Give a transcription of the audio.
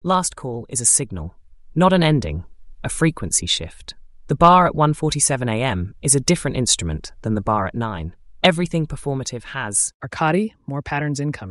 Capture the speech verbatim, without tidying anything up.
Last call is a signal, not an ending, a frequency shift. The bar at one forty-seven a m is a different instrument than the bar at nine. Everything performative has Arcadi, more patterns incoming.